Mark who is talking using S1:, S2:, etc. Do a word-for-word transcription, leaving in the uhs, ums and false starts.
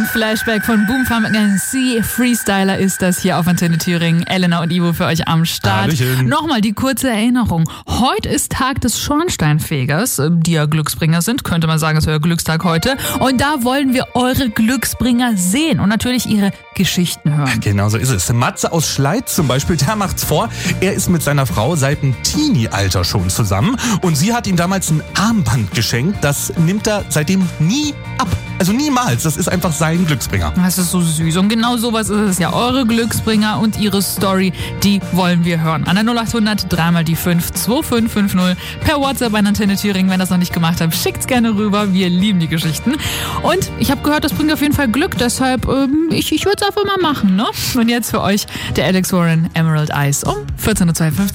S1: Ein Flashback von Boomfam M C Freestyler ist das hier auf Antenne Thüringen. Elena und Ivo für euch am Start.
S2: Hallöchen.
S1: Nochmal die kurze Erinnerung. Heute ist Tag des Schornsteinfegers, die ja Glücksbringer sind. Könnte man sagen, es ist euer Glückstag heute. Und da wollen wir eure Glücksbringer sehen und natürlich ihre Geschichten hören.
S2: Genau so ist es. Matze aus Schleiz zum Beispiel, der macht's vor. Er ist mit seiner Frau seit dem Teenie-Alter schon zusammen. Und sie hat ihm damals ein Armband geschenkt. Das nimmt er seitdem nie ab. Also niemals. Das ist einfach sein Glücksbringer.
S1: Das ist so süß. Und genau sowas ist es ja. Eure Glücksbringer und ihre Story, die wollen wir hören. An der null acht hundert drei mal die fünf zwei fünf fünf null per WhatsApp an Antenne Thüringen. Wenn ihr das noch nicht gemacht habt, schickt's gerne rüber. Wir lieben die Geschichten. Und ich habe gehört, das bringt auf jeden Fall Glück. Deshalb, ähm, ich, ich würde es einfach mal machen, ne? Und jetzt für euch der Alex Warren Emerald Eyes um vierzehn Uhr zweiundfünfzig.